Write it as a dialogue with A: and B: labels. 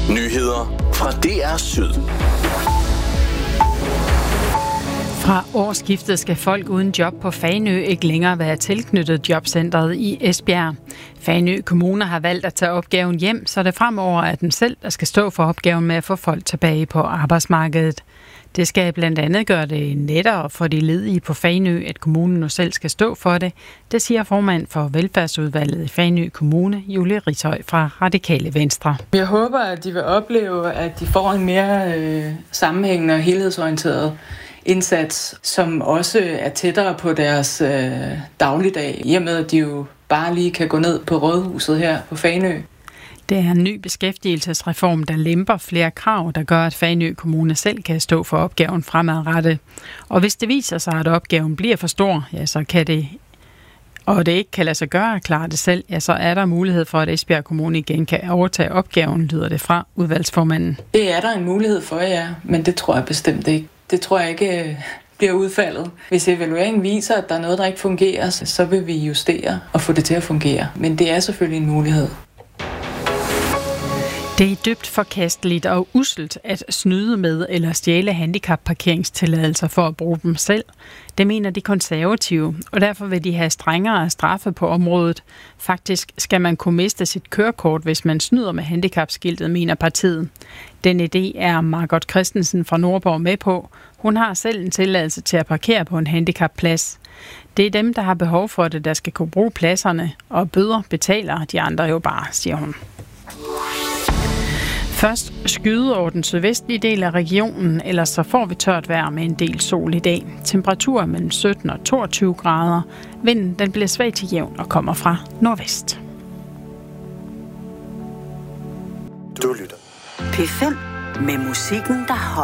A: Nyheder fra DR Syd.
B: Fra årsskiftet skal folk uden job på Fanø ikke længere være tilknyttet jobcentret i Esbjerg. Fanø Kommune har valgt at tage opgaven hjem, så det fremover er den selv, der skal stå for opgaven med at få folk tilbage på arbejdsmarkedet. Det skal blandt andet gøre det lettere for de ledige på Fanø, at kommunen nu selv skal stå for det. Det siger formand for velfærdsudvalget i Fanø Kommune, Julie Rishøj fra Radikale Venstre.
C: Jeg håber, at de vil opleve, at de får en mere sammenhængende og helhedsorienteret indsats, som også er tættere på deres dagligdag, i og med at de jo bare lige kan gå ned på Rådhuset her på Fanø.
B: Det er en ny beskæftigelsesreform, der lemper flere krav, der gør, at Fanø Kommune selv kan stå for opgaven fremadrettet. Og hvis det viser sig, at opgaven bliver for stor, ja, så kan det, og det ikke kan lade sig gøre at klare det selv, ja, så er der mulighed for, at Esbjerg Kommune igen kan overtage opgaven, lyder det fra udvalgsformanden.
C: Det er der en mulighed for, ja, men det tror jeg bestemt ikke. Det tror jeg ikke bliver udfaldet. Hvis evalueringen viser, at der er noget, der ikke fungerer, så vil vi justere og få det til at fungere. Men det er selvfølgelig en mulighed.
B: Det er dybt forkasteligt og usselt at snyde med eller stjæle handicapparkeringstilladelser for at bruge dem selv. Det mener de konservative, og derfor vil de have strengere straffe på området. Faktisk skal man kunne miste sit kørekort, hvis man snyder med handicapskiltet, mener partiet. Den idé er Margot Christensen fra Nordborg med på. Hun har selv en tilladelse til at parkere på en handicapplads. Det er dem, der har behov for det, der skal kunne bruge pladserne, og bøder betaler de andre jo bare, siger hun. Først skyde over den sydvestlige del af regionen, ellers så får vi tørt vejr med en del sol i dag. Temperaturer mellem 17 og 22 grader. Vinden den bliver svag til jævn og kommer fra nordvest.
A: Du lytter.
D: P5 med musikken, der holder.